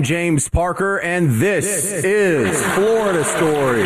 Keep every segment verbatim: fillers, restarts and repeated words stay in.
James Parker, and this, this is Florida Story.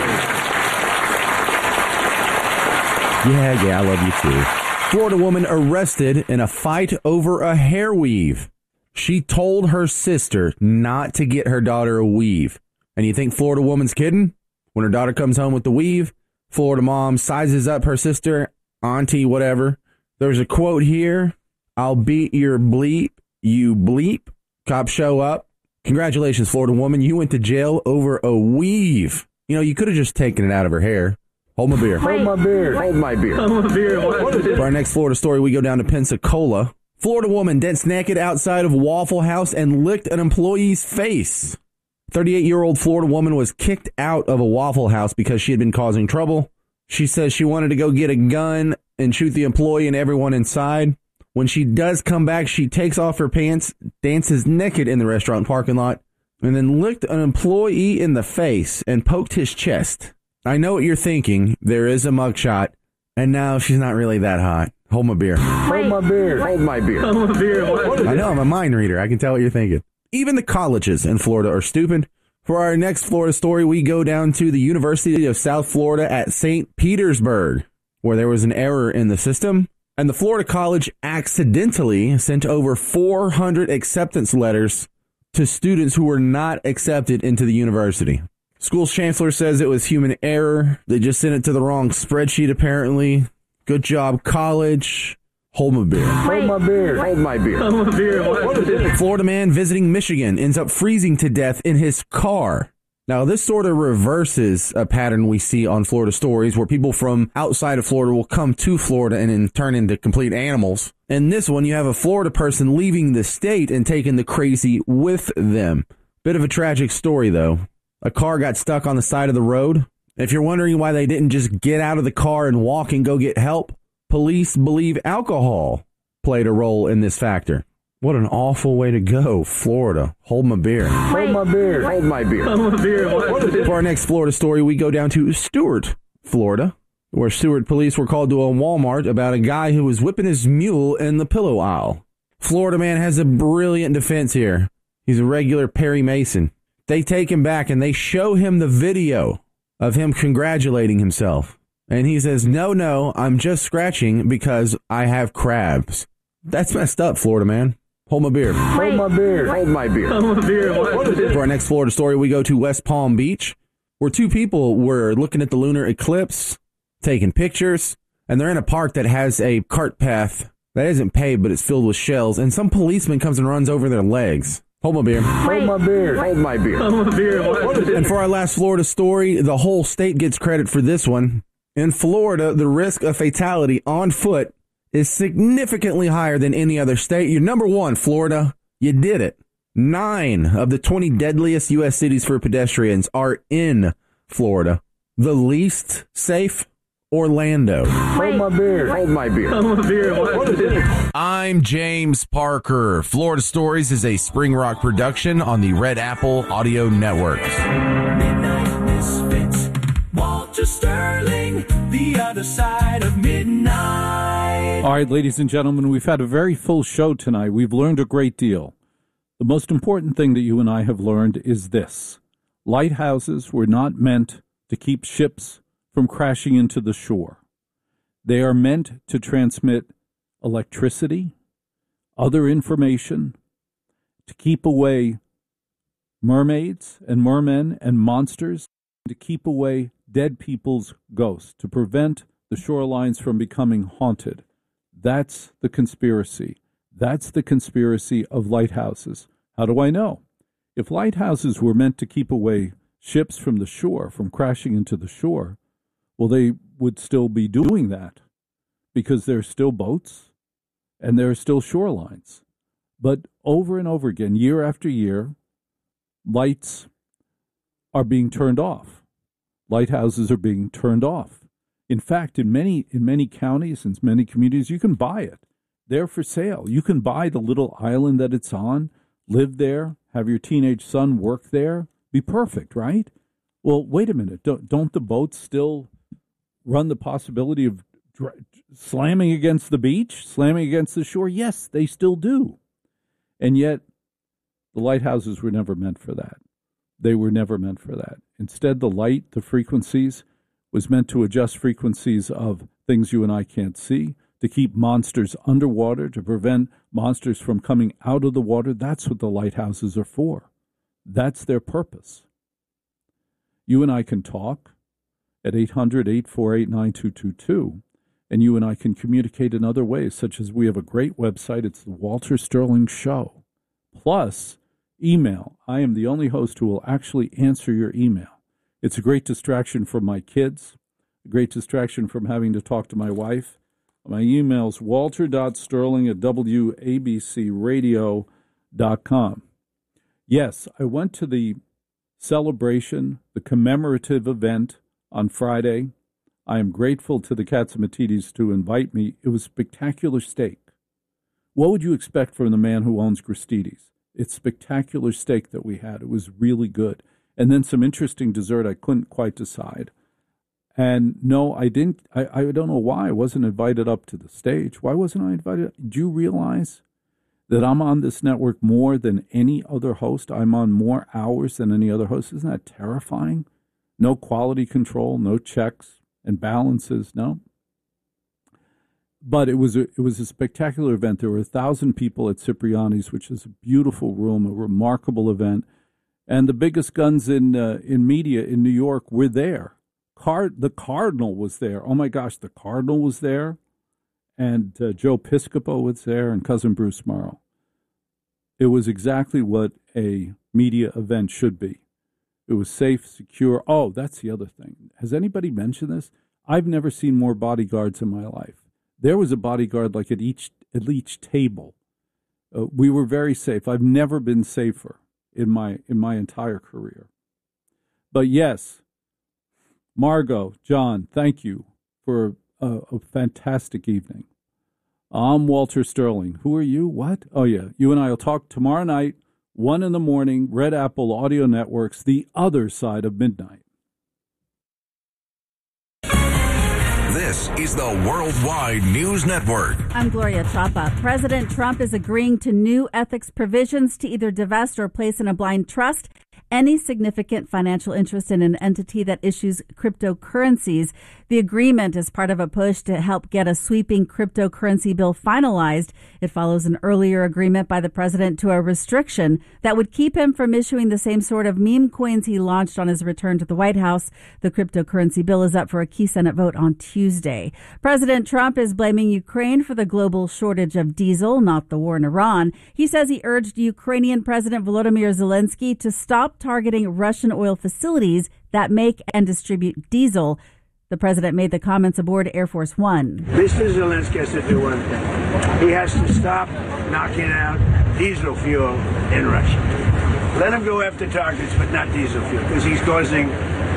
Yeah, yeah, I love you too. Florida woman arrested in a fight over a hair weave. She told her sister not to get her daughter a weave. And you think Florida woman's kidding? When her daughter comes home with the weave, Florida mom sizes up her sister, auntie, whatever. There's a quote here. I'll beat your bleep, you bleep. Cops show up. Congratulations, Florida woman. You went to jail over a weave. You know, you could have just taken it out of her hair. Hold my beer. Hold my beer. Hold my beer. Hold my beer. For our next Florida story, we go down to Pensacola. Florida woman danced naked outside of Waffle House and licked an employee's face. thirty-eight-year-old Florida woman was kicked out of a Waffle House because she had been causing trouble. She says she wanted to go get a gun and shoot the employee and everyone inside. When she does come back, she takes off her pants, dances naked in the restaurant parking lot, and then licked an employee in the face and poked his chest. I know what you're thinking. There is a mugshot, and now she's not really that hot. Hold my beer. Hold my beer. Hold my beer. Hold my beer. I know, I'm a mind reader. I can tell what you're thinking. Even the colleges in Florida are stupid. For our next Florida story, we go down to the University of South Florida at Saint Petersburg, where there was an error in the system, and the Florida College accidentally sent over four hundred acceptance letters to students who were not accepted into the university. School's chancellor says it was human error. They just sent it to the wrong spreadsheet, apparently. Good job, college. Hold my beer. Hold my beer. Hold my beer. Hold my beer. Florida man visiting Michigan ends up freezing to death in his car. Now, this sort of reverses a pattern we see on Florida Stories where people from outside of Florida will come to Florida and then turn into complete animals. In this one, you have a Florida person leaving the state and taking the crazy with them. Bit of a tragic story, though. A car got stuck on the side of the road. If you're wondering why they didn't just get out of the car and walk and go get help, police believe alcohol played a role in this factor. What an awful way to go, Florida. Hold my beer. Hold my beer. Hold my beer. Hold my beer. For our next Florida story, we go down to Stuart, Florida, where Stuart police were called to a Walmart about a guy who was whipping his mule in the pillow aisle. Florida man has a brilliant defense here. He's a regular Perry Mason. They take him back and they show him the video of him congratulating himself. And he says, no, no, I'm just scratching because I have crabs. That's messed up, Florida man. Hold my beer. Hold my beer. Hold my beer. Hold my beer. For our next Florida story, we go to West Palm Beach, where two people were looking at the lunar eclipse, taking pictures, and they're in a park that has a cart path that isn't paved, but it's filled with shells, and some policeman comes and runs over their legs. Hold my beer. Hold my beer. Hold my beer. Hold my beer. And for our last Florida story, the whole state gets credit for this one. In Florida, the risk of fatality on foot is significantly higher than any other state. You're number one, Florida. You did it. Nine of the twenty deadliest U S cities for pedestrians are in Florida. The least safe, Orlando. Hold my beer. Hold my beer. Hold my beer. I'm James Parker. Florida Stories is a Spring Rock production on the Red Apple Audio Network. Midnight Misfits, Walter Sterling, the other side of midnight. All right, ladies and gentlemen, we've had a very full show tonight. We've learned a great deal. The most important thing that you and I have learned is this. Lighthouses were not meant to keep ships from crashing into the shore. They are meant to transmit electricity, other information, to keep away mermaids and mermen and monsters, to keep away dead people's ghosts, to prevent the shorelines from becoming haunted. That's the conspiracy. That's the conspiracy of lighthouses. How do I know? If lighthouses were meant to keep away ships from the shore, from crashing into the shore, well, they would still be doing that because there are still boats and there are still shorelines. But over and over again, year after year, lights are being turned off. Lighthouses are being turned off. In fact, in many in many counties and many communities, you can buy it. They're for sale. You can buy the little island that it's on, live there, have your teenage son work there. Be perfect, right? Well, wait a minute. Don't, don't the boats still run the possibility of dr- slamming against the beach, slamming against the shore? Yes, they still do. And yet, The lighthouses were never meant for that. They were never meant for that. Instead, the light, the frequencies, was meant to adjust frequencies of things you and I can't see, to keep monsters underwater, to prevent monsters from coming out of the water. That's what the lighthouses are for. That's their purpose. You and I can talk at eight hundred, eight four eight, nine two two two, and you and I can communicate in other ways, such as we have a great website. It's the Walter Sterling Show. Plus, email. I am the only host who will actually answer your email. It's a great distraction from my kids, a great distraction from having to talk to my wife. My email's walter.sterling at w a b c radio dot com. Yes, I went to the celebration, the commemorative event on Friday. I am grateful to the Catsimatidis to invite me. It was spectacular steak. What would you expect from the man who owns Gristides? It's spectacular steak that we had. It was really good. And then some interesting dessert I couldn't quite decide. And no, I didn't, I, I don't know why I wasn't invited up to the stage. Why wasn't I invited? Do you realize that I'm on this network more than any other host? I'm on more hours than any other host. Isn't that terrifying? No quality control, no checks and balances, no. But it was a, it was a spectacular event. There were a thousand people at Cipriani's, which is a beautiful room, a remarkable event. And the biggest guns in uh, in media in New York were there. Card the Cardinal was there. Oh my gosh, the Cardinal was there, and uh, Joe Piscopo was there, and cousin Bruce Morrow. It was exactly what a media event should be. It was safe, secure. Oh, that's the other thing. Has anybody mentioned this? I've never seen more bodyguards in my life. There was a bodyguard like at each at each table. Uh, we were very safe. I've never been safer in my in my entire career. But yes, Margot, John, thank you for a, a fantastic evening. I'm Walter Sterling. Who are you? What? Oh, yeah. You and I will talk tomorrow night, one in the morning, Red Apple Audio Networks, the other side of midnight. This is the Worldwide News Network. I'm Gloria Chapa. President Trump is agreeing to new ethics provisions to either divest or place in a blind trust any significant financial interest in an entity that issues cryptocurrencies. The agreement is part of a push to help get a sweeping cryptocurrency bill finalized. It follows an earlier agreement by the president to a restriction that would keep him from issuing the same sort of meme coins he launched on his return to the White House. The cryptocurrency bill is up for a key Senate vote on Tuesday. President Trump is blaming Ukraine for the global shortage of diesel, not the war in Iran. He says he urged Ukrainian President Volodymyr Zelensky to stop targeting Russian oil facilities that make and distribute diesel. The president made the comments aboard Air Force One. Mister Zelensky has to do one thing. He has to stop knocking out diesel fuel in Russia. Let him go after targets, but not diesel fuel, because he's causing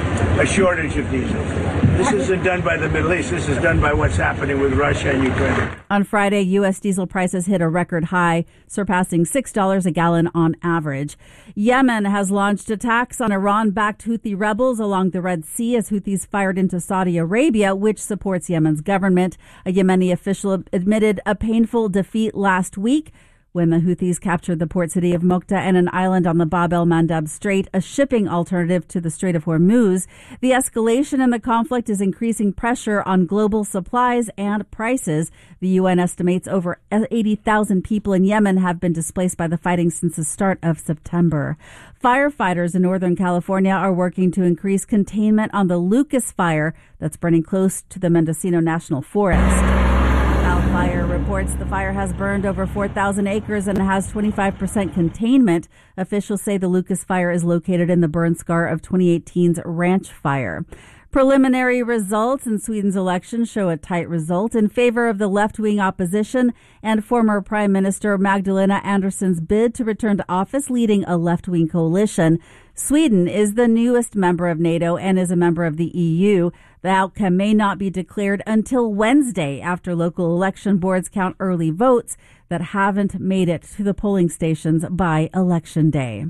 a shortage of diesel. This isn't done by the Middle East. This is done by what's happening with Russia and Ukraine. On Friday, U S diesel prices hit a record high, surpassing six dollars a gallon on average. Yemen has launched attacks on Iran-backed Houthi rebels along the Red Sea as Houthis fired into Saudi Arabia, which supports Yemen's government. A Yemeni official admitted a painful defeat last week when the Houthis captured the port city of Mokta and an island on the Bab el-Mandab Strait, a shipping alternative to the Strait of Hormuz. The escalation in the conflict is increasing pressure on global supplies and prices. The U N estimates over eighty thousand people in Yemen have been displaced by the fighting since the start of September. Firefighters in Northern California are working to increase containment on the Lucas Fire that's burning close to the Mendocino National Forest. Fire reports the fire has burned over four thousand acres and has twenty-five percent containment. Officials say the Lucas Fire is located in the burn scar of twenty eighteen's Ranch Fire. Preliminary results in Sweden's election show a tight result in favor of the left-wing opposition and former Prime Minister Magdalena Andersson's bid to return to office, leading a left-wing coalition. Sweden is the newest member of NATO and is a member of the E U. The outcome may not be declared until Wednesday after local election boards count early votes that haven't made it to the polling stations by Election Day.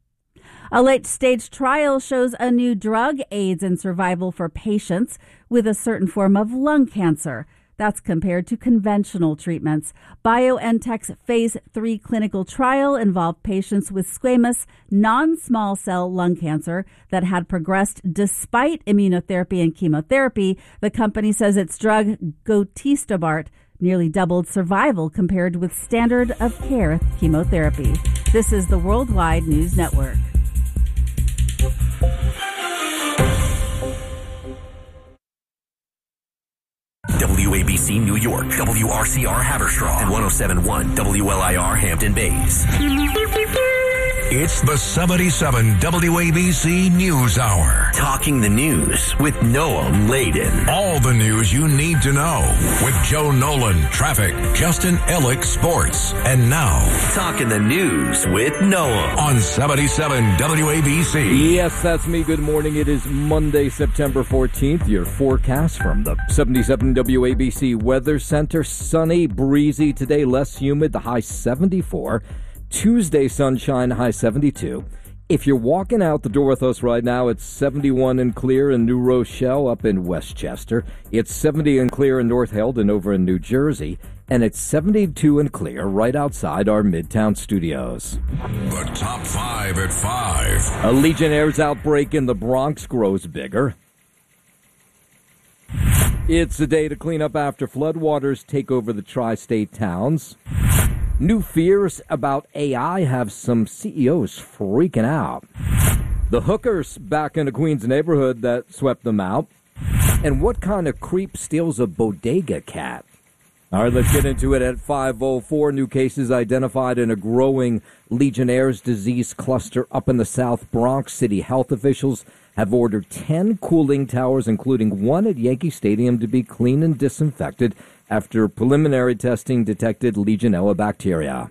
A late-stage trial shows a new drug aids in survival for patients with a certain form of lung cancer. That's compared to conventional treatments. BioNTech's phase three clinical trial involved patients with squamous non-small cell lung cancer that had progressed despite immunotherapy and chemotherapy. The company says its drug, Gotistobart, nearly doubled survival compared with standard of care chemotherapy. This is the Worldwide News Network. W A B C New York, W R C R Haverstraw, and one oh seven point one W L I R Hampton Bays. It's the seventy-seven W A B C News Hour. Talking the news with Noam Laden. All the news you need to know with Joe Nolan, traffic, Justin Ellick, sports. And now, Talking the news with Noam on seventy-seven W A B C. Yes, that's me. Good morning. It is Monday, September fourteenth. Your forecast from the seventy-seven W A B C Weather Center. Sunny, breezy today, less humid, the high seventy-four. Tuesday, sunshine, high seventy-two. If you're walking out the door with us right now, it's seventy-one and clear in New Rochelle up in Westchester. It's seventy and clear in North Haledon over in New Jersey. And it's seventy-two and clear right outside our Midtown studios. The top five at five. A Legionnaires outbreak in the Bronx grows bigger. It's a day to clean up after floodwaters take over the tri-state towns. New fears about A I have some C E Os freaking out. The hookers back in the Queens neighborhood that swept them out. And what kind of creep steals a bodega cat? All right, let's get into it at five oh four. New cases identified in a growing Legionnaire's disease cluster up in the South Bronx. City health officials have ordered ten cooling towers, including one at Yankee Stadium, to be cleaned and disinfected after preliminary testing detected Legionella bacteria.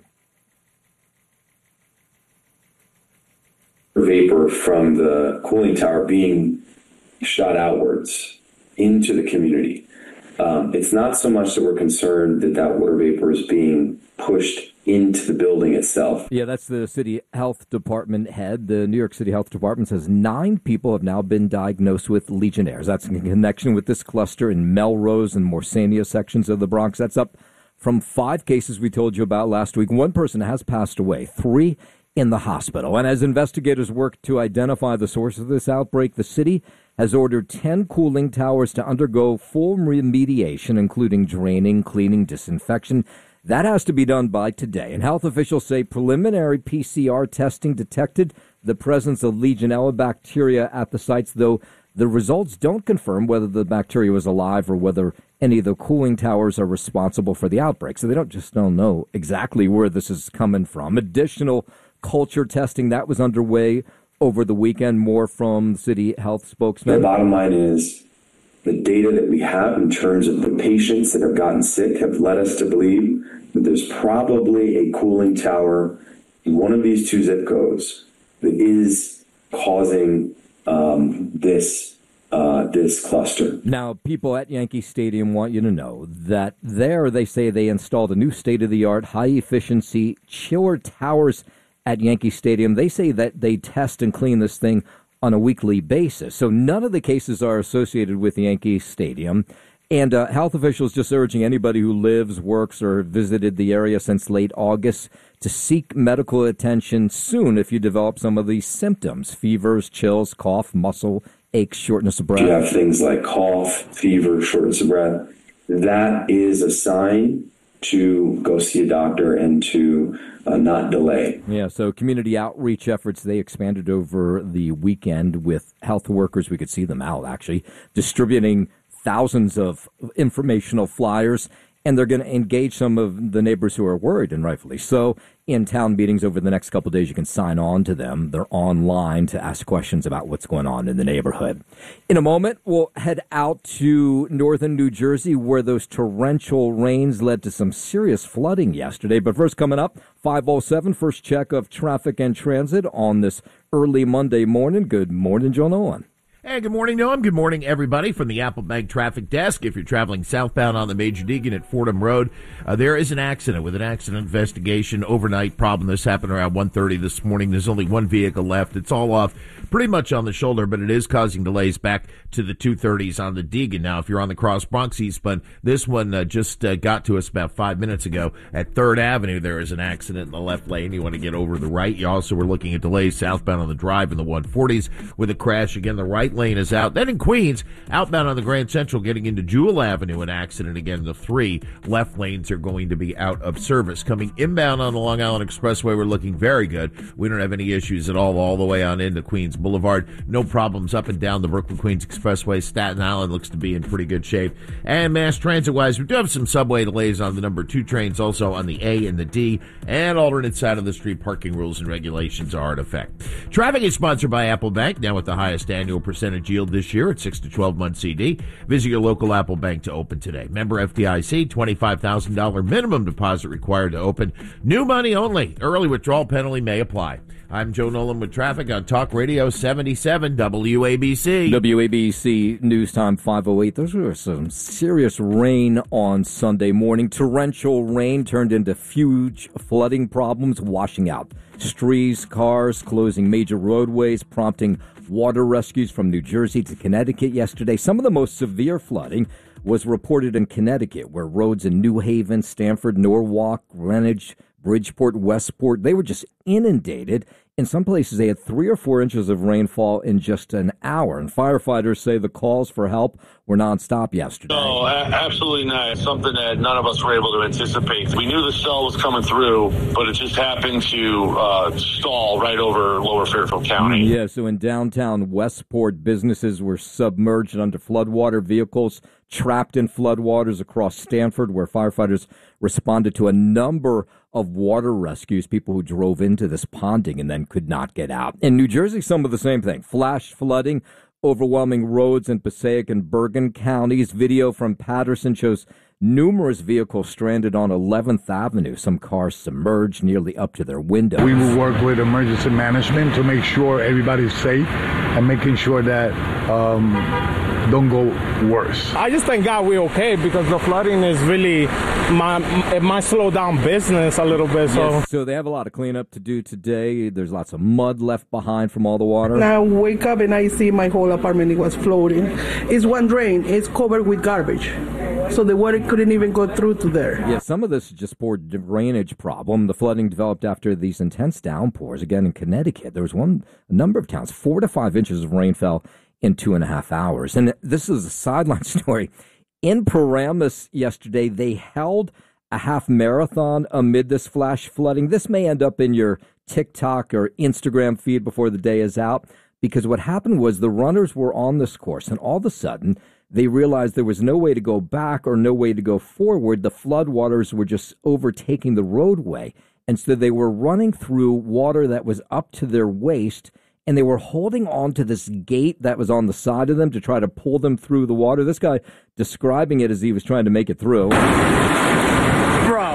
Vapor from the cooling tower being shot outwards into the community. Um, it's not so much that we're concerned that that water vapor is being pushed into the building itself. Yeah, that's the city health department head. The New York City Health Department says nine people have now been diagnosed with Legionnaires. That's in connection with this cluster in Melrose and Morsania sections of the Bronx. That's up from five cases we told you about last week. One person has passed away, three in the hospital. And as investigators work to identify the source of this outbreak, the city has ordered ten cooling towers to undergo full remediation, including draining, cleaning, disinfection. That has to be done by today. And health officials say preliminary P C R testing detected the presence of Legionella bacteria at the sites, though the results don't confirm whether the bacteria was alive or whether any of the cooling towers are responsible for the outbreak. So they don't just don't know exactly where this is coming from. Additional culture testing that was underway over the weekend. More from city health spokesman. The bottom line is the data that we have in terms of the patients that have gotten sick have led us to believe that there's probably a cooling tower in one of these two zip codes that is causing um, this uh, this cluster. Now, people at Yankee Stadium want you to know that there they say they installed a new state-of-the-art, high-efficiency chiller towers at Yankee Stadium. They say that they test and clean this thing on a weekly basis. So none of the cases are associated with Yankee Stadium. And uh, health officials just urging anybody who lives, works, or visited the area since late August to seek medical attention soon if you develop some of these symptoms: fevers, chills, cough, muscle aches, shortness of breath. You have things like cough, fever, shortness of breath. That is a sign to go see a doctor and to uh, not delay. Yeah, so community outreach efforts, they expanded over the weekend with health workers. We could see them out, actually, distributing thousands of informational flyers, and they're going to engage some of the neighbors who are worried, and rightfully so, in town meetings over the next couple of days. You can sign on to them. They're online to ask questions about what's going on in the neighborhood. In a moment, we'll head out to northern New Jersey, where those torrential rains led to some serious flooding yesterday. But first, coming up, five oh seven, first check of traffic and transit on this early Monday morning. Good morning, Joe Nolan. Hey, good morning, Noam. Good morning, everybody, from the Apple Bank Traffic Desk. If you're traveling southbound on the Major Deegan at Fordham Road, uh, there is an accident with an accident investigation overnight problem. This happened around one thirty this morning. There's only one vehicle left. It's all off pretty much on the shoulder, but it is causing delays back to the two thirties on the Deegan. Now, if you're on the Cross Bronx eastbound, this one uh, just uh, got to us about five minutes ago. At third Avenue, there is an accident in the left lane. You want to get over to the right. You also were looking at delays southbound on the Drive in the one forties with a crash. Again, the right lane is out. Then in Queens, outbound on the Grand Central, getting into Jewel Avenue, an accident again. The three left lanes are going to be out of service. Coming inbound on the Long Island Expressway, we're looking very good. We don't have any issues at all all the way on into Queens Boulevard. No problems up and down the Brooklyn Queens Expressway. Staten Island looks to be in pretty good shape. And mass transit-wise, we do have some subway delays on the number two trains, also on the A and the D, and alternate side of the street parking rules and regulations are in effect. Traffic is sponsored by Apple Bank, now with the highest annual percentage yield this year at six to twelve month C D. Visit your local Apple Bank to open today. Member F D I C, twenty-five thousand dollars minimum deposit required to open. New money only. Early withdrawal penalty may apply. I'm Joe Nolan with traffic on Talk Radio seventy-seven W A B C. W A B C News Time five oh eight. Those were some serious rain on Sunday morning. Torrential rain turned into huge flooding problems, washing out streets, cars, closing major roadways, prompting water rescues from New Jersey to Connecticut yesterday. Some of the most severe flooding was reported in Connecticut, where roads in New Haven, Stamford, Norwalk, Greenwich, Bridgeport, Westport, they were just inundated. In some places, they had three or four inches of rainfall in just an hour. And firefighters say the calls for help were nonstop yesterday. No, a- absolutely not. It's something that none of us were able to anticipate. We knew the cell was coming through, but it just happened to uh, stall right over Lower Fairfield County. Yeah, so in downtown Westport, businesses were submerged under floodwater, vehicles trapped in floodwaters across Stamford, where firefighters responded to a number of water rescues, people who drove into this ponding and then could not get out. In New Jersey, some of the same thing. Flash flooding, overwhelming roads in Passaic and Bergen counties. Video from Patterson shows numerous vehicles stranded on eleventh Avenue, some cars submerged nearly up to their windows. We will work with emergency management to make sure everybody's safe and making sure that um, don't go worse. I just thank God we're okay, because the flooding is really, my, it might slow down business a little bit. So. Yes, so they have a lot of cleanup to do today. There's lots of mud left behind from all the water. And I wake up and I see my whole apartment, it was floating. It's one drain, it's covered with garbage. So the water couldn't even go through to there. Yeah, some of this is just poor drainage problem. The flooding developed after these intense downpours. Again, in Connecticut, there was one a number of towns, four to five inches of rain fell in two and a half hours. And this is a sideline story. In Paramus yesterday, they held a half marathon amid this flash flooding. This may end up in your TikTok or Instagram feed before the day is out, because what happened was the runners were on this course, and all of a sudden, they realized there was no way to go back or no way to go forward. The floodwaters were just overtaking the roadway. And so they were running through water that was up to their waist, and they were holding on to this gate that was on the side of them to try to pull them through the water. This guy describing it as he was trying to make it through. Bro,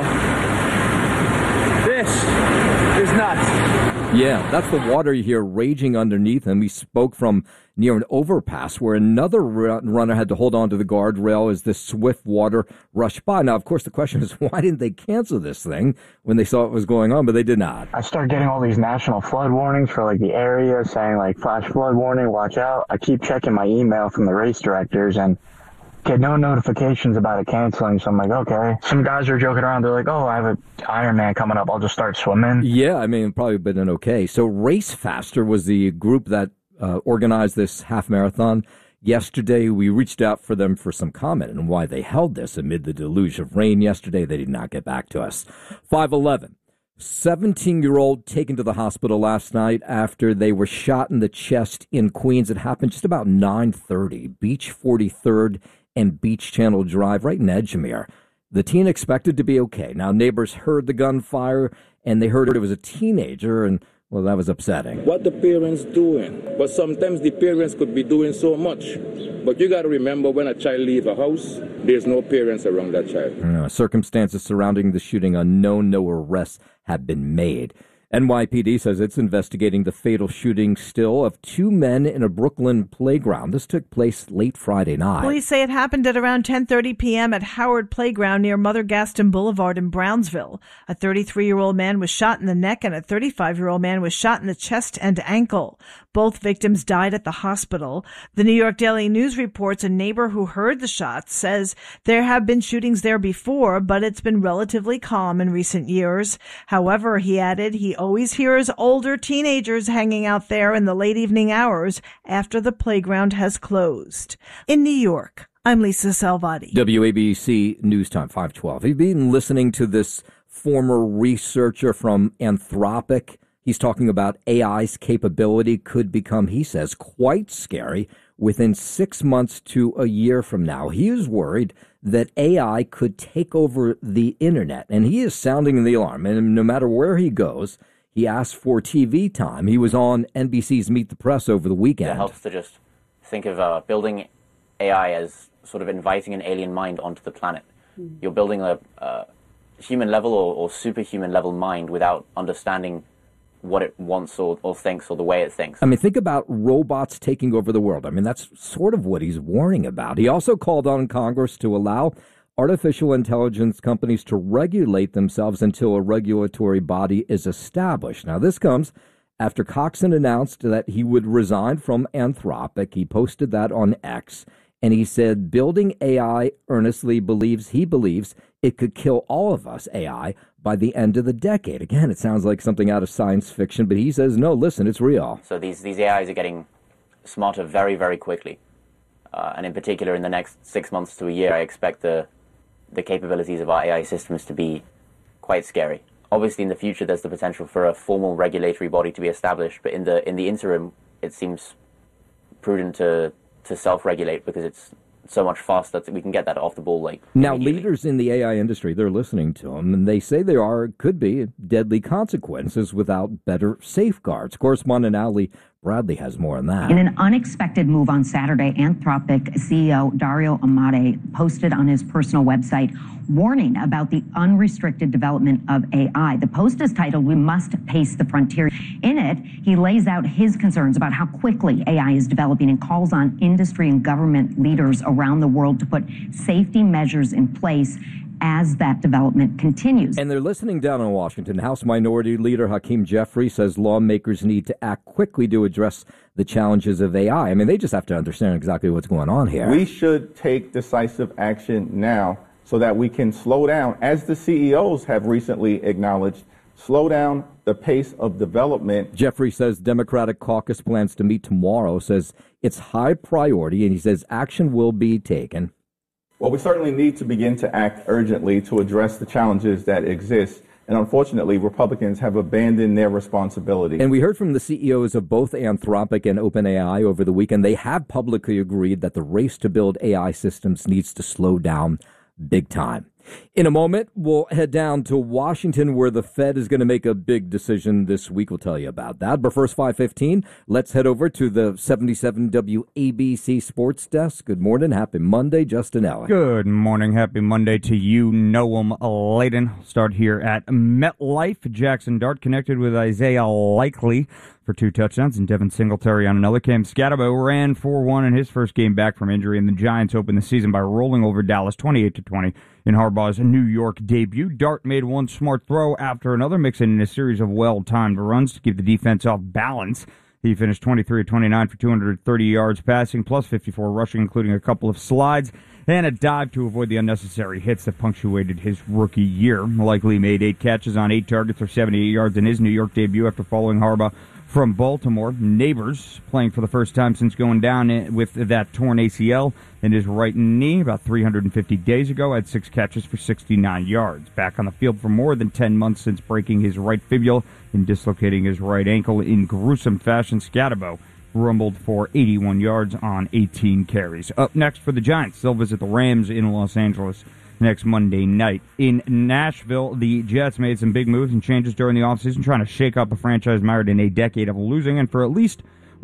this is nuts. Yeah, that's the water you hear raging underneath him. He spoke from near an overpass where another runner had to hold on to the guardrail as this swift water rushed by. Now, of course, the question is, why didn't they cancel this thing when they saw what was going on? But they did not. I start getting all these national flood warnings for like the area saying like flash flood warning, watch out. I keep checking my email from the race directors and get no notifications about it canceling. So I'm like, okay. Some guys are joking around. They're like, oh, I have an Ironman coming up. I'll just start swimming. Yeah, I mean, probably been okay. So Race Faster was the group that uh, organized this half marathon. Yesterday, we reached out for them for some comment on why they held this amid the deluge of rain yesterday. They did not get back to us. five eleven. seventeen-year-old taken to the hospital last night after they were shot in the chest in Queens. It happened just about nine thirty. Beach forty-third and Beach Channel Drive, right in Edgemere. The teen expected to be okay. Now, neighbors heard the gunfire, and they heard it was a teenager, and, well, that was upsetting. What the parents doing? But sometimes the parents could be doing so much. But you got to remember, when a child leaves a house, there's no parents around that child. Uh, circumstances surrounding the shooting unknown. No arrests have been made. N Y P D says it's investigating the fatal shooting still of two men in a Brooklyn playground. This took place late Friday night. Police say it happened at around ten thirty p.m. at Howard Playground near Mother Gaston Boulevard in Brownsville. A thirty-three-year-old man was shot in the neck and a thirty-five-year-old man was shot in the chest and ankle. Both victims died at the hospital. The New York Daily News reports a neighbor who heard the shots says there have been shootings there before, but it's been relatively calm in recent years. However, he added he always hears older teenagers hanging out there in the late evening hours after the playground has closed. In New York, I'm Lisa Salvati. W A B C News Time five twelve. You've been listening to this former researcher from Anthropic. He's talking about A I's capability could become, he says, quite scary within six months to a year from now. He is worried that A I could take over the internet, and he is sounding the alarm. And no matter where he goes, he asks for T V time. He was on N B C's Meet the Press over the weekend. It helps to just think of uh, building A I as sort of inviting an alien mind onto the planet. Mm. You're building a, a human level or, or superhuman level mind without understanding what it wants or, or thinks or the way it thinks. I mean, think about robots taking over the world. I mean, that's sort of what he's warning about. He also called on Congress to allow artificial intelligence companies to regulate themselves until a regulatory body is established. Now, this comes after Coxon announced that he would resign from Anthropic. He posted that on X, and he said building A I earnestly believes he believes it could kill all of us, A I, by the end of the decade. Again, it sounds like something out of science fiction, but he says, no, listen, it's real. So these, these A Is are getting smarter very, very quickly. Uh, and in particular, in the next six months to a year, I expect the the capabilities of our A I systems to be quite scary. Obviously, in the future, there's the potential for a formal regulatory body to be established, but in the in the interim, it seems prudent to, to self-regulate because it's so much faster that we can get that off the ball. Like now, leaders in the A I industry, they're listening to him, and they say there are could be deadly consequences without better safeguards. Correspondent Ali Bradley has more on that. In an unexpected move on Saturday, Anthropic C E O Dario Amodei posted on his personal website warning about the unrestricted development of A I. The post is titled, "We Must Pace the Frontier." In it, he lays out his concerns about how quickly A I is developing and calls on industry and government leaders around the world to put safety measures in place as that development continues. And they're listening down in Washington. House Minority Leader Hakeem Jeffrey says lawmakers need to act quickly to address the challenges of A I. I mean, they just have to understand exactly what's going on here. We should take decisive action now so that we can slow down, as the C E Os have recently acknowledged, slow down the pace of development. Jeffrey says Democratic caucus plans to meet tomorrow, says it's high priority, and he says action will be taken. Well, we certainly need to begin to act urgently to address the challenges that exist. And unfortunately, Republicans have abandoned their responsibility. And we heard from the C E Os of both Anthropic and OpenAI over the weekend. They have publicly agreed that the race to build A I systems needs to slow down big time. In a moment, we'll head down to Washington, where the Fed is going to make a big decision this week. We'll tell you about that. But first, five fifteen, let's head over to the seventy-seven W A B C Sports Desk. Good morning. Happy Monday, Justin Allen. Good morning. Happy Monday to you, Noam Layden. Start here at MetLife. Jackson Dart connected with Isaiah Likely for two touchdowns, and Devin Singletary on another. Cam Scatterbo ran four one in his first game back from injury, and the Giants opened the season by rolling over Dallas twenty-eight to twenty in Harbaugh's New York debut. Dart made one smart throw after another, mixing in a series of well-timed runs to keep the defense off balance. He finished twenty-three of twenty-nine for two hundred thirty yards passing, plus fifty-four rushing, including a couple of slides and a dive to avoid the unnecessary hits that punctuated his rookie year. Likely made eight catches on eight targets for seventy-eight yards in his New York debut after following Harbaugh from Baltimore. Neighbors playing for the first time since going down with that torn A C L in his right knee about three hundred fifty days ago, had six catches for sixty-nine yards. Back on the field for more than ten months since breaking his right fibula and dislocating his right ankle in gruesome fashion, Scatterbo rumbled for eighty-one yards on eighteen carries. Up next for the Giants, they'll visit the Rams in Los Angeles next Monday night. In Nashville, the Jets made some big moves and changes during the offseason, trying to shake up a franchise mired in a decade of losing, and for at least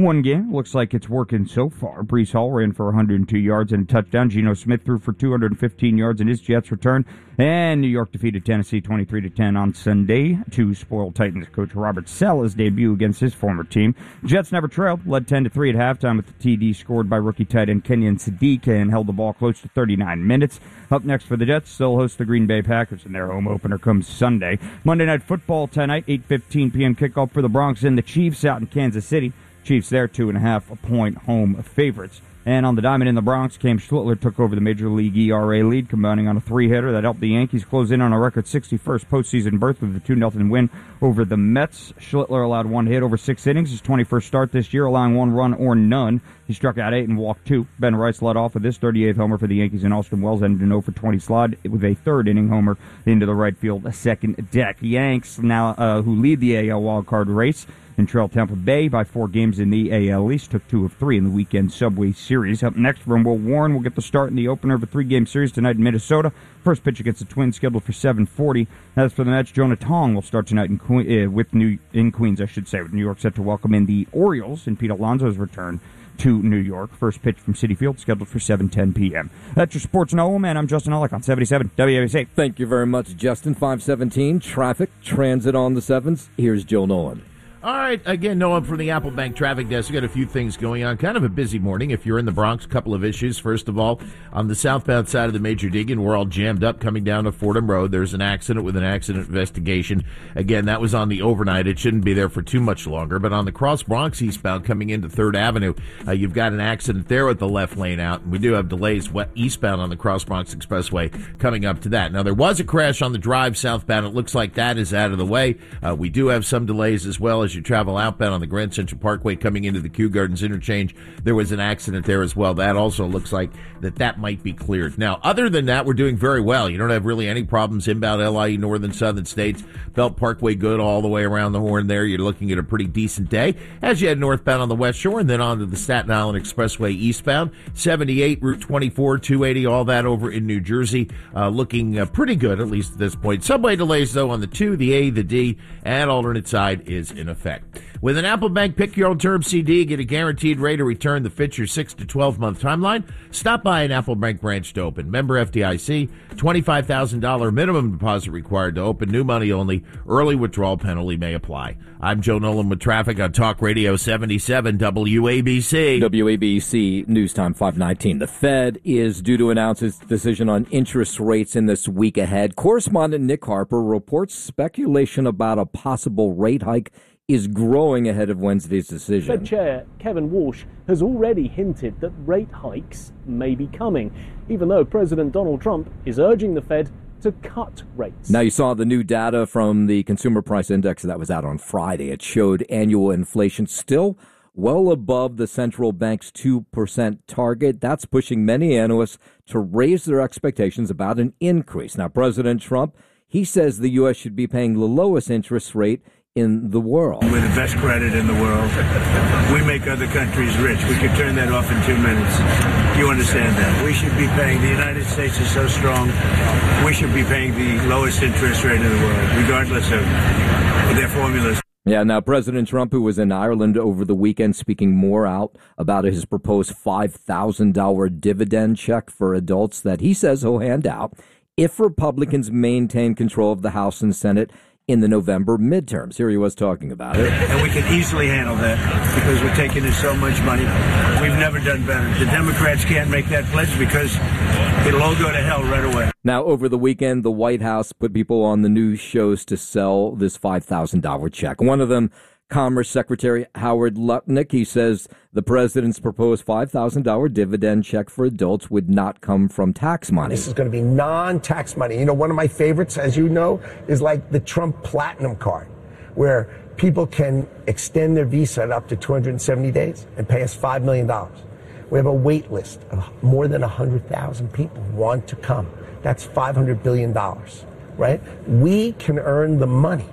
one game. Looks like it's working so far. Breece Hall ran for one hundred two yards and a touchdown. Geno Smith threw for two hundred fifteen yards in his Jets return. And New York defeated Tennessee twenty-three to ten on Sunday to spoil Titans coach Robert Saleh's debut against his former team. Jets never trailed, led ten to three at halftime with the T D scored by rookie tight end Kenyon Sadiq and held the ball close to thirty-nine minutes. Up next for the Jets, they'll host the Green Bay Packers, and their home opener comes Sunday. Monday Night Football tonight, eight fifteen p.m. kickoff for the Bronx and the Chiefs out in Kansas City. Chiefs there, two and a half point home favorites. And on the diamond in the Bronx, Cam Schlittler took over the Major League E R A lead, combining on a three-hitter that helped the Yankees close in on a record sixty-first postseason berth with a two nothing win over the Mets. Schlittler allowed one hit over six innings, his twenty-first start this year, allowing one run or none. He struck out eight and walked two. Ben Rice led off with his thirty-eighth homer for the Yankees, and Austin Wells ended an oh for twenty slide with a third-inning homer into the right field second deck. Yanks, now uh, who lead the A L wildcard race, and trail Tampa Bay by four games in the A L East, took two of three in the weekend Subway Series. Up next from Will Warren, will get the start in the opener of a three-game series tonight in Minnesota. First pitch against the Twins scheduled for seven forty. As for the Mets, Jonah Tong will start tonight in, que- uh, with New- in Queens, I should say, with New York set to welcome in the Orioles and Pete Alonso's return to New York. First pitch from Citi Field scheduled for seven ten p.m. That's your Sports Know, man. I'm Justin Ellick on seventy-seven W A B C. Thank you very much, Justin. five seventeen, traffic, transit on the sevens. Here's Joe Nolan. All right, again, Noah from the Apple Bank Traffic Desk. We've got a few things going on. Kind of a busy morning. If you're in the Bronx, a couple of issues. First of all, on the southbound side of the Major Deegan, we're all jammed up coming down to Fordham Road. There's an accident with an accident investigation. Again, that was on the overnight. It shouldn't be there for too much longer. But on the Cross Bronx eastbound coming into third Avenue, uh, you've got an accident there with the left lane out. And we do have delays eastbound on the Cross Bronx Expressway coming up to that. Now, there was a crash on the drive southbound. It looks like that is out of the way. Uh, we do have some delays as well as you travel outbound on the Grand Central Parkway coming into the Kew Gardens interchange. There was an accident there as well. That also looks like that that might be cleared. Now, other than that, we're doing very well. You don't have really any problems inbound L I E, northern, southern states. Belt Parkway good all the way around the horn there. You're looking at a pretty decent day as you head northbound on the West Shore and then on to the Staten Island Expressway eastbound. seventy-eight, Route twenty-four, two eighty, all that over in New Jersey. Uh, looking uh, pretty good, at least at this point. Subway delays, though, on the two, the A, the D, and alternate side is in effect. With an Apple Bank Pick Your Own Term C D, get a guaranteed rate of return that fits your six to twelve month timeline. Stop by an Apple Bank branch to open. Member F D I C, twenty-five thousand dollars minimum deposit required to open. New money only. Early withdrawal penalty may apply. I'm Joe Nolan with traffic on Talk Radio seventy-seven W A B C. W A B C News Time five nineteen. The Fed is due to announce its decision on interest rates in this week ahead. Correspondent Nick Harper reports speculation about a possible rate hike is growing ahead of Wednesday's decision. Fed Chair Kevin Walsh has already hinted that rate hikes may be coming, even though President Donald Trump is urging the Fed to cut rates. Now, you saw the new data from the Consumer Price Index that was out on Friday. It showed annual inflation still well above the central bank's two percent target. That's pushing many analysts to raise their expectations about an increase. Now, President Trump, he says the U S should be paying the lowest interest rate in the world. We're the best credit in the world. We make other countries rich. We could turn that off in two minutes. You understand that? We should be paying, the United States is so strong, we should be paying the lowest interest rate in the world, regardless of their formulas. Yeah, now President Trump, who was in Ireland over the weekend, speaking more out about his proposed five thousand dollars dividend check for adults that he says he'll hand out if Republicans maintain control of the House and Senate in the November midterms. Here he was talking about it. And we can easily handle that because we're taking in so much money. We've never done better. The Democrats can't make that pledge because it'll all go to hell right away. Now, over the weekend, the White House put people on the news shows to sell this five thousand dollars check. One of them, Commerce Secretary Howard Lutnick, he says the president's proposed five thousand dollars dividend check for adults would not come from tax money. This is going to be non-tax money. You know, one of my favorites, as you know, is like the Trump Platinum Card, where people can extend their visa up to two hundred seventy days and pay us five million dollars. We have a wait list of more than one hundred thousand people who want to come. That's five hundred billion dollars, right? We can earn the money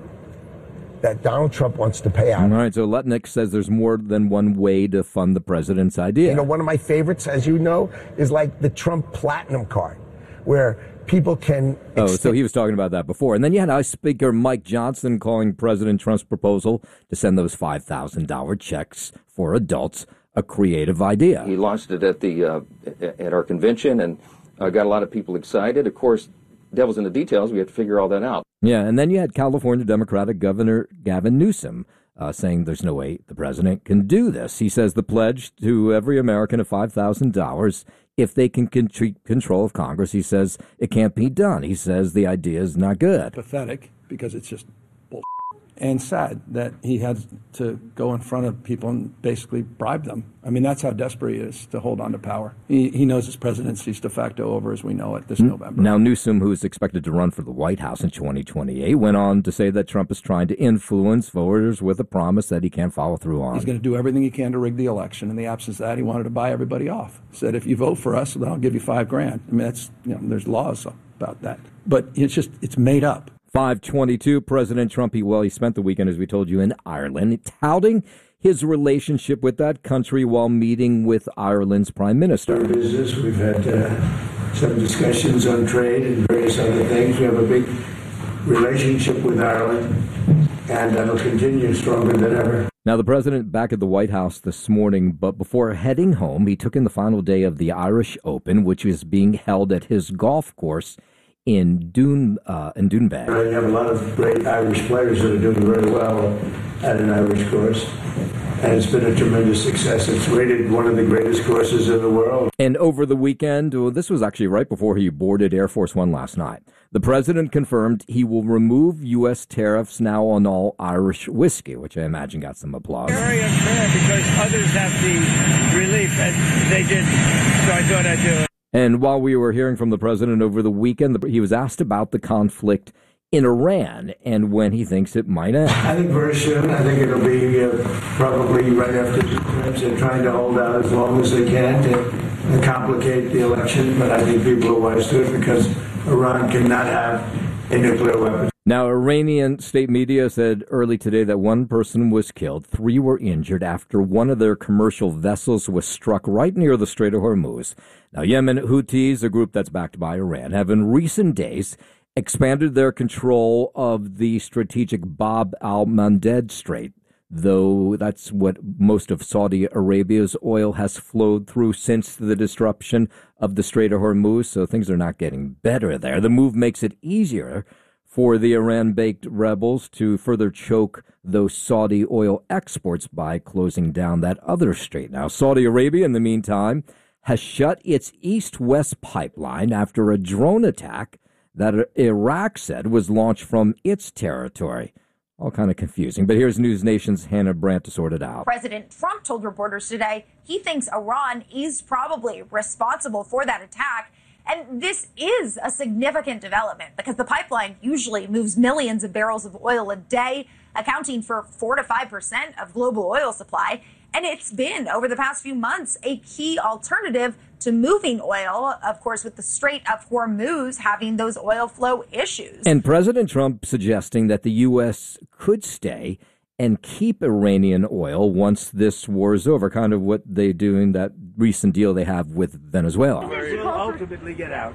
that Donald Trump wants to pay out. All right, so Lutnick says there's more than one way to fund the president's idea. You know, one of my favorites, as you know, is like the Trump Platinum Card, where people can. Oh, so he was talking about that before. And then you had House Speaker Mike Johnson calling President Trump's proposal to send those five thousand dollars checks for adults a creative idea. He launched it at the uh, at our convention and uh, got a lot of people excited. Of course, devil's in the details. We have to figure all that out. Yeah, and then you had California Democratic Governor Gavin Newsom uh, saying there's no way the president can do this. He says the pledge to every American of five thousand dollars if they can con- control of Congress. He says it can't be done. He says the idea is not good. Pathetic, because it's just bull. And sad that he had to go in front of people and basically bribe them. I mean, that's how desperate he is to hold on to power. He, he knows his presidency's de facto over as we know it this November. Now, Newsom, who is expected to run for the White House in twenty twenty-eight, went on to say that Trump is trying to influence voters with a promise that he can't follow through on. He's going to do everything he can to rig the election. In the absence of that, he wanted to buy everybody off. Said, if you vote for us, then I'll give you five grand. I mean, that's, you know, there's laws about that. But it's just, it's made up. five twenty-two, President Trump, he, well, he spent the weekend, as we told you, in Ireland, touting his relationship with that country while meeting with Ireland's prime minister. Business. We've had uh, some discussions on trade and various other things. We have a big relationship with Ireland, and that'll continue stronger than ever. Now, the president back at the White House this morning, but before heading home, he took in the final day of the Irish Open, which is being held at his golf course in Dune, uh, in Doonbeg. You have a lot of great Irish players that are doing very well at an Irish course, and it's been a tremendous success. It's rated one of the greatest courses in the world. And over the weekend, well, this was actually right before he boarded Air Force One last night, the president confirmed he will remove U S tariffs now on all Irish whiskey, which I imagine got some applause. Very unfair because others have the relief and they didn't, so I thought I'd do it. And while we were hearing from the president over the weekend, he was asked about the conflict in Iran and when he thinks it might end. I think very soon. I think it'll be uh, probably right after the midterms. They're trying to hold out as long as they can to complicate the election, but I think people are wise to it because Iran cannot have a nuclear weapon. Now, Iranian state media said early today that one person was killed, three were injured after one of their commercial vessels was struck right near the Strait of Hormuz. Now, Yemen Houthis, a group that's backed by Iran, have in recent days expanded their control of the strategic Bab al-Mandeb Strait, though that's what most of Saudi Arabia's oil has flowed through since the disruption of the Strait of Hormuz, so things are not getting better there. The move makes it easier for the Iran-baked rebels to further choke those Saudi oil exports by closing down that other strait. Now, Saudi Arabia, in the meantime, has shut its east-west pipeline after a drone attack that Iraq said was launched from its territory. All kind of confusing. But here's News Nation's Hannah Brandt to sort it out. President Trump told reporters today he thinks Iran is probably responsible for that attack. And this is a significant development because the pipeline usually moves millions of barrels of oil a day, accounting for four to five percent of global oil supply. And it's been, over the past few months, a key alternative to moving oil, of course, with the Strait of Hormuz having those oil flow issues. And President Trump suggesting that the U S could stay and keep Iranian oil once this war is over, kind of what they do in that recent deal they have with Venezuela. We'll ultimately get out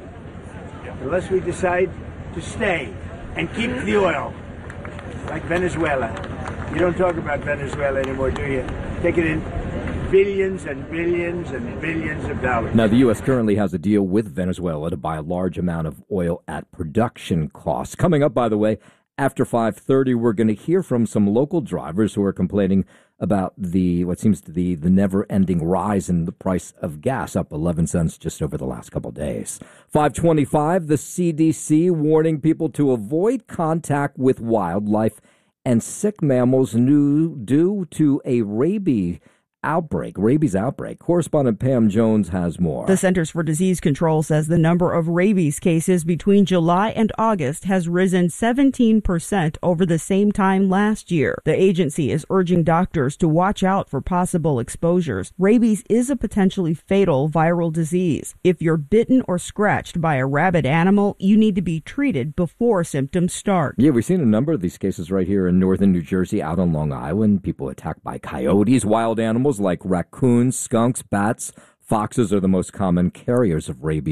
unless we decide to stay and keep the oil, like Venezuela. You don't talk about Venezuela anymore, do you? Take it in billions and billions and billions of dollars. Now, the U S currently has a deal with Venezuela to buy a large amount of oil at production costs. Coming up, by the way, after five thirty, we're going to hear from some local drivers who are complaining about the what seems to be the never-ending rise in the price of gas, up eleven cents just over the last couple of days. five twenty-five, the C D C warning people to avoid contact with wildlife and sick mammals new, due to a rabies outbreak, rabies outbreak. Correspondent Pam Jones has more. The Centers for Disease Control says the number of rabies cases between July and August has risen seventeen percent over the same time last year. The agency is urging doctors to watch out for possible exposures. Rabies is a potentially fatal viral disease. If you're bitten or scratched by a rabid animal, you need to be treated before symptoms start. Yeah, we've seen a number of these cases right here in northern New Jersey, out on Long Island. People attacked by coyotes, wild animals like raccoons, skunks, bats. Foxes are the most common carriers of rabies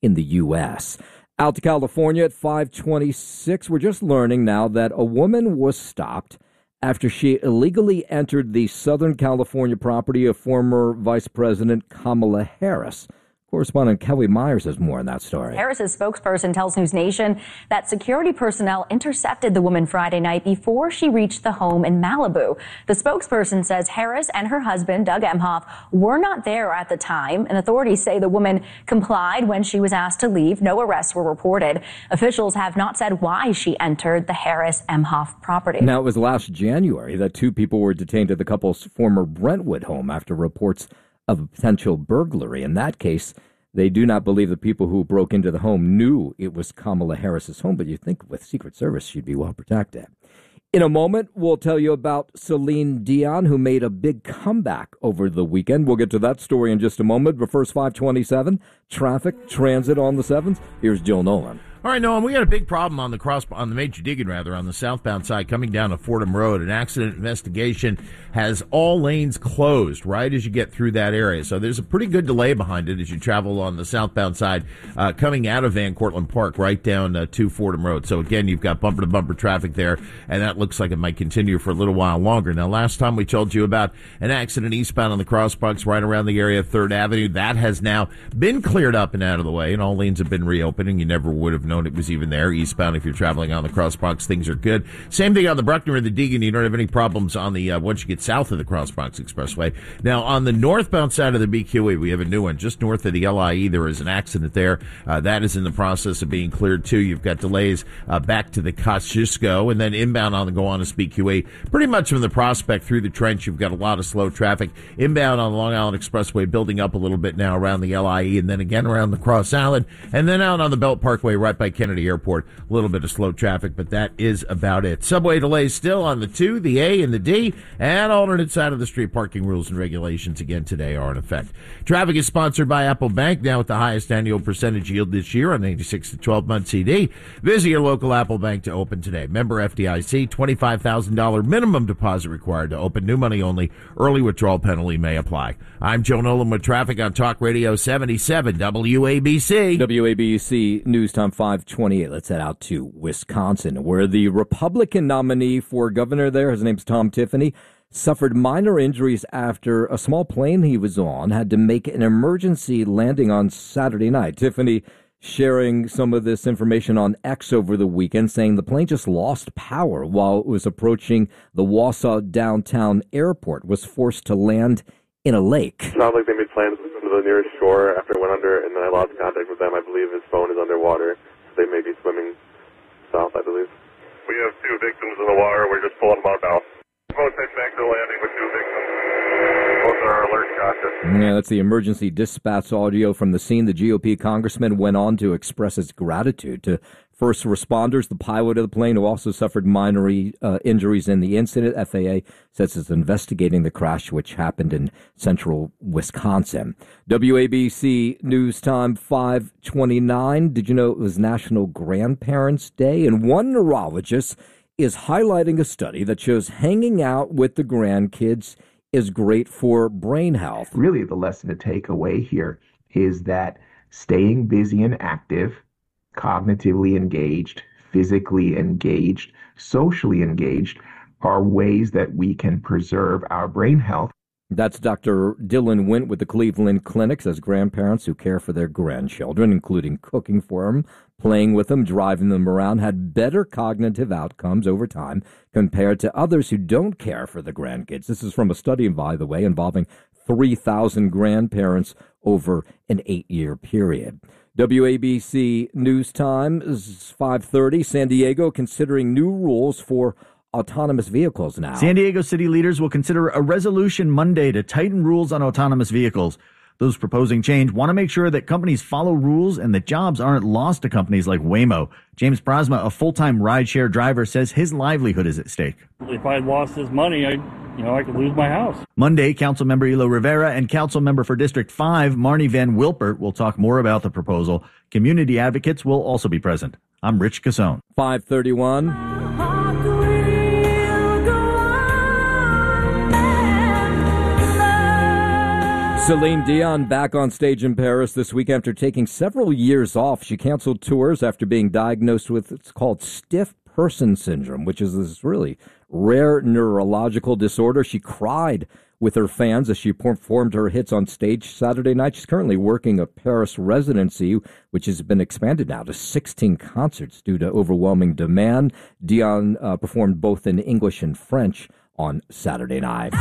in the U S. Out to California at five twenty-six, we're just learning now that a woman was stopped after she illegally entered the Southern California property of former Vice President Kamala Harris. Correspondent Kelly Myers has more on that story. Harris's spokesperson tells News Nation that security personnel intercepted the woman Friday night before she reached the home in Malibu. The spokesperson says Harris and her husband, Doug Emhoff, were not there at the time, and authorities say the woman complied when she was asked to leave. No arrests were reported. Officials have not said why she entered the Harris-Emhoff property. Now, it was last January that two people were detained at the couple's former Brentwood home after reports of a potential burglary. In that case, they do not believe the people who broke into the home knew it was Kamala Harris's home, but you'd think with Secret Service she'd be well protected. In a moment, we'll tell you about Celine Dion, who made a big comeback over the weekend. We'll get to that story in just a moment, but first, five twenty-seven, traffic, transit on the sevens. Here's Jill Nolan. All right, Noam, we got a big problem on the cross, on the Major Deegan, rather, on the southbound side coming down to Fordham Road. An accident investigation has all lanes closed right as you get through that area. So there's a pretty good delay behind it as you travel on the southbound side uh, coming out of Van Cortlandt Park right down uh, to Fordham Road. So, again, you've got bumper-to-bumper traffic there, and that looks like it might continue for a little while longer. Now, last time we told you about an accident eastbound on the crosswalks right around the area of third Avenue. That has now been cleared up and out of the way, and all lanes have been reopened, and you never would have known it was even there. Eastbound, if you're traveling on the crosswalks, things are good. Same thing on the Bruckner and the Deegan. You don't have any problems on the uh, once you get south of the Crossbronx Expressway. Now, on the northbound side of the B Q E, we have a new one. Just north of the L I E, there is an accident there. Uh, that is in the process of being cleared, too. You've got delays uh, back to the Kosciuszko, and then inbound on the Gowanus B Q E. Pretty much from the Prospect through the Trench, you've got a lot of slow traffic. Inbound on the Long Island Expressway, building up a little bit now around the L I E, and then again around the Cross Island, and then out on the Belt Parkway right by Kennedy Airport. A little bit of slow traffic, but that is about it. Subway delays still on the two, the A, and the D, and alternate side of the street parking rules and regulations again today are in effect. Traffic is sponsored by Apple Bank, now with the highest annual percentage yield this year on eighty-six to twelve month C D. Visit your local Apple Bank to open today. Member F D I C, twenty-five thousand dollars minimum deposit required to open. New money only. Early withdrawal penalty may apply. I'm Joe Nolan with traffic on Talk Radio seventy-seven W A B C. W A B C News Time five twenty-eight. Let's head out to Wisconsin, where the Republican nominee for governor there, his name's Tom Tiffany, suffered minor injuries after a small plane he was on had to make an emergency landing on Saturday night. Tiffany sharing some of this information on X over the weekend, saying the plane just lost power while it was approaching the Wausau downtown airport, was forced to land in a lake. It sounded like they made plans to the nearest shore after it went under, and then I lost contact with them. I believe his phone is underwater. They may be swimming south, I believe. We have two victims in the water. We're just pulling them out now. Both head back to landing with two victims. Both are alert conscious. Yeah, that's the emergency dispatch audio from the scene. The G O P congressman went on to express his gratitude to first responders, the pilot of the plane, who also suffered minor uh, injuries in the incident. F A A says it's investigating the crash, which happened in central Wisconsin. W A B C News Time five twenty-nine. Did you know it was National Grandparents' Day? And one neurologist is highlighting a study that shows hanging out with the grandkids is great for brain health. Really, the lesson to take away here is that staying busy and active, cognitively engaged, physically engaged, socially engaged are ways that we can preserve our brain health. That's Doctor Dylan Wint with the Cleveland Clinic, says grandparents who care for their grandchildren, including cooking for them, playing with them, driving them around, had better cognitive outcomes over time compared to others who don't care for the grandkids. This is from a study, by the way, involving three thousand grandparents over an eight-year period. W A B C News Time is five thirty. San Diego considering new rules for autonomous vehicles now. San Diego city leaders will consider a resolution Monday to tighten rules on autonomous vehicles. Those proposing change want to make sure that companies follow rules and that jobs aren't lost to companies like Waymo. James Prasma, a full-time rideshare driver, says his livelihood is at stake. If I lost this money, I, you know, I could lose my house. Monday, Councilmember Elo Rivera and Councilmember for District five, Marnie Van Wilpert, will talk more about the proposal. Community advocates will also be present. I'm Rich Cassone. five thirty-one. Celine Dion back on stage in Paris this week after taking several years off. She canceled tours after being diagnosed with what's called stiff person syndrome, which is this really rare neurological disorder. She cried with her fans as she performed her hits on stage Saturday night. She's currently working a Paris residency, which has been expanded now to sixteen concerts due to overwhelming demand. Dion uh, performed both in English and French on Saturday night.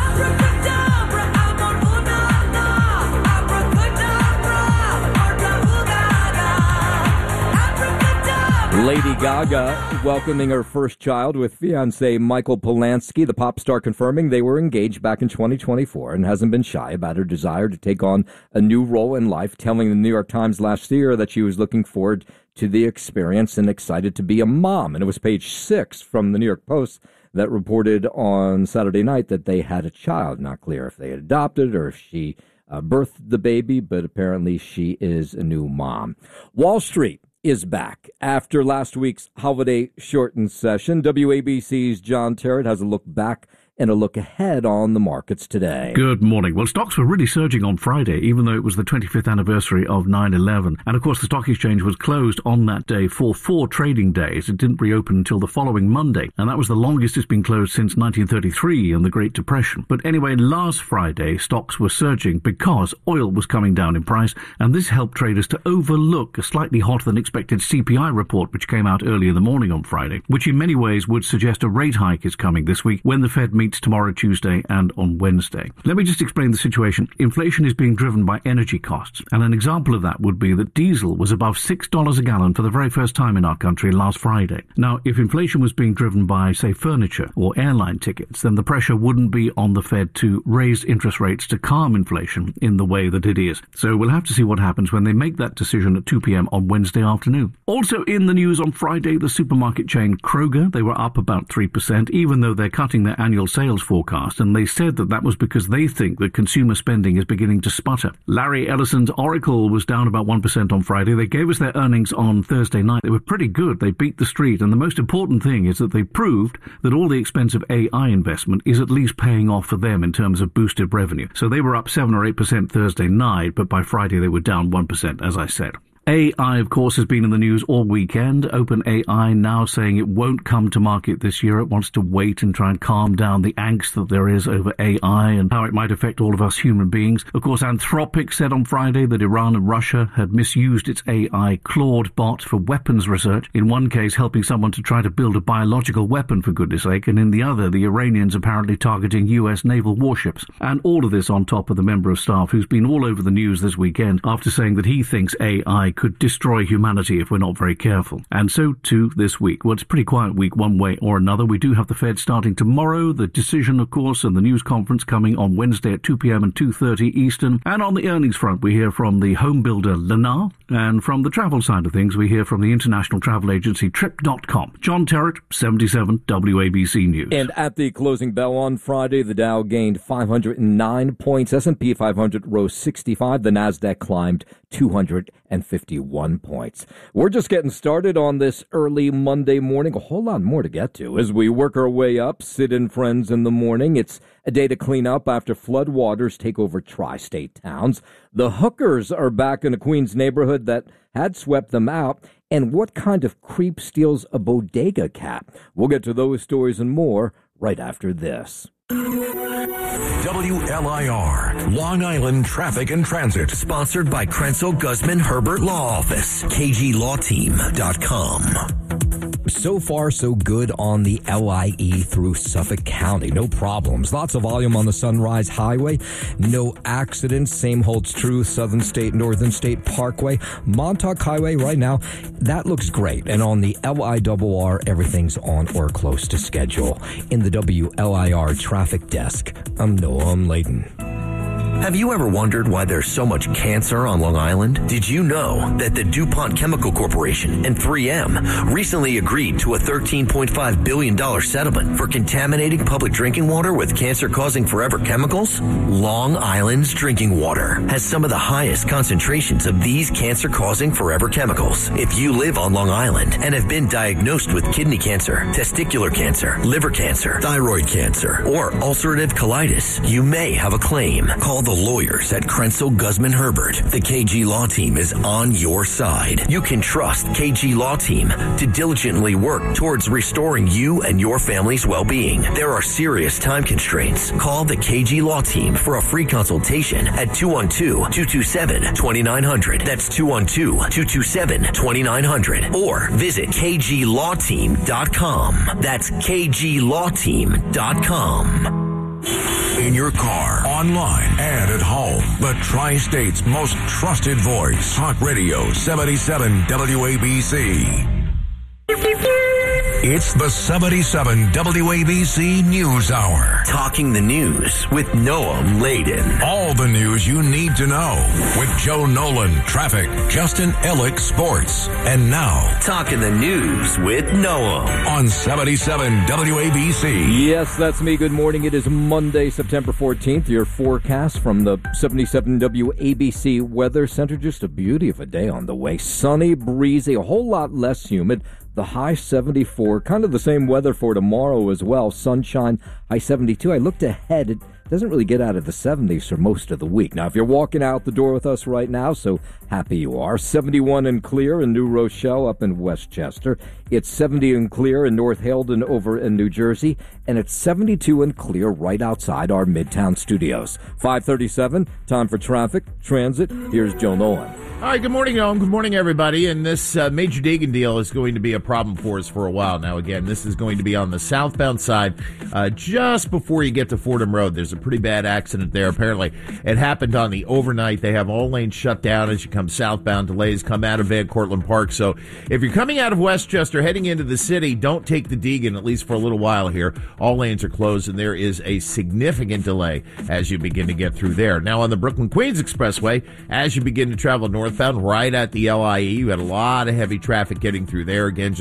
Lady Gaga welcoming her first child with fiancé Michael Polanski. The pop star confirming they were engaged back in twenty twenty-four and hasn't been shy about her desire to take on a new role in life, telling the New York Times last year that she was looking forward to the experience and excited to be a mom. And it was page six from the New York Post that reported on Saturday night that they had a child. Not clear if they had adopted or if she uh, birthed the baby, but apparently she is a new mom. Wall Street is back after last week's holiday shortened session. W A B C's John Terrett has a look back and a look ahead on the markets today. Good morning. Well, stocks were really surging on Friday, even though it was the twenty-fifth anniversary of nine eleven. And of course, the stock exchange was closed on that day for four trading days. It didn't reopen until the following Monday, and that was the longest it's been closed since nineteen thirty-three and the Great Depression. But anyway, last Friday, stocks were surging because oil was coming down in price, and this helped traders to overlook a slightly hotter than expected C P I report, which came out early in the morning on Friday, which in many ways would suggest a rate hike is coming this week when the Fed meets tomorrow, Tuesday, and on Wednesday. Let me just explain the situation. Inflation is being driven by energy costs, and an example of that would be that diesel was above six dollars a gallon for the very first time in our country last Friday. Now, if inflation was being driven by, say, furniture or airline tickets, then the pressure wouldn't be on the Fed to raise interest rates to calm inflation in the way that it is. So we'll have to see what happens when they make that decision at two p.m. on Wednesday afternoon. Also in the news on Friday, the supermarket chain Kroger, they were up about three percent, even though they're cutting their annual sales forecast, and they said that that was because they think that consumer spending is beginning to sputter. Larry Ellison's Oracle was down about one percent on Friday. They gave us their earnings on Thursday night. They were pretty good. They beat the street, and the most important thing is that they proved that all the expensive A I investment is at least paying off for them in terms of boosted revenue. So they were up seven or eight percent Thursday night, but by Friday they were down one percent, as I said. A I, of course, has been in the news all weekend. OpenAI now saying it won't come to market this year. It wants to wait and try and calm down the angst that there is over A I and how it might affect all of us human beings. Of course, Anthropic said on Friday that Iran and Russia had misused its A I Claude bot for weapons research, in one case helping someone to try to build a biological weapon, for goodness sake, and in the other, the Iranians apparently targeting U S naval warships. And all of this on top of the member of staff who's been all over the news this weekend after saying that he thinks A I could destroy humanity if we're not very careful. And so too this week. Well, it's a pretty quiet week one way or another. We do have the Fed starting tomorrow, the decision, of course, and the news conference coming on Wednesday at two p.m. and two thirty Eastern. And on the earnings front, we hear from the home builder Lennar, and from the travel side of things, we hear from the international travel agency Trip dot com. John Terrett, seventy-seven W A B C News. And at the closing bell on Friday, the Dow gained five hundred nine points. S and P five hundred rose sixty-five. The Nasdaq climbed two hundred fifty-one points. We're just getting started on this early Monday morning. A whole lot more to get to as we work our way up. Sid and Friends in the morning. It's a day to clean up after flood waters take over tri-state towns. The hookers are back in a Queens neighborhood that had swept them out. And what kind of creep steals a bodega cat? We'll get to those stories and more right after this. W L I R, Long Island Traffic and Transit, sponsored by Krenzel Guzman Herbert Law Office, K G Law Team dot com. So far, so good on the L I E through Suffolk County. No problems. Lots of volume on the Sunrise Highway. No accidents. Same holds true. Southern State, Northern State Parkway. Montauk Highway right now, that looks great. And on the L I R R, everything's on or close to schedule. In the W L I R Traffic Desk, I'm Noam Layden. Have you ever wondered why there's so much cancer on Long Island? Did you know that the DuPont Chemical Corporation and three M recently agreed to a thirteen point five billion dollars settlement for contaminating public drinking water with cancer-causing forever chemicals? Long Island's drinking water has some of the highest concentrations of these cancer-causing forever chemicals. If you live on Long Island and have been diagnosed with kidney cancer, testicular cancer, liver cancer, thyroid cancer, or ulcerative colitis, you may have a claim. Call the the lawyers at Krenzel Guzman Herbert, the K G Law Team is on your side. You can trust K G Law Team to diligently work towards restoring you and your family's well-being. There are serious time constraints. Call the K G Law Team for a free consultation at two one two, two two seven, two nine zero zero. That's two one two, two two seven, two nine zero zero. Or visit k g law team dot com. That's k g law team dot com. In your car, online, and at home. The Tri-State's most trusted voice. Talk Radio seventy-seven W A B C. It's the seventy-seven W A B C News Hour. Talking the news with Noam Laden. All the news you need to know with Joe Nolan, traffic, Justin Ellick, sports. And now, Talking the news with Noam on seventy-seven W A B C. Yes, that's me. Good morning. It is Monday, September fourteenth. Your forecast from the seventy-seven W A B C Weather Center. Just a beauty of a day on the way. Sunny, breezy, a whole lot less humid. The high seventy-four, kind of the same weather for tomorrow as well. Sunshine, high seventy-two. I looked ahead. It doesn't really get out of the seventies for most of the week. Now, if you're walking out the door with us right now, so happy you are. seventy-one and clear in New Rochelle up in Westchester. It's seventy and clear in North Haledon over in New Jersey. And it's seventy-two and clear right outside our Midtown studios. five thirty-seven, time for traffic, transit. Here's Joe Nolan. All right, good morning, Noam. Good morning, everybody. And this uh, Major Deegan deal is going to be a problem for us for a while now. Again, this is going to be on the southbound side, uh, just before you get to Fordham Road. There's a pretty bad accident there. Apparently, it happened on the overnight. They have all lanes shut down as you come southbound. Delays come out of Van Cortlandt Park. So if you're coming out of Westchester, heading into the city, don't take the Deegan, at least for a little while here. All lanes are closed, and there is a significant delay as you begin to get through there. Now, on the Brooklyn-Queens Expressway, as you begin to travel northbound right at the L I E, you had a lot of heavy traffic getting through there. Again,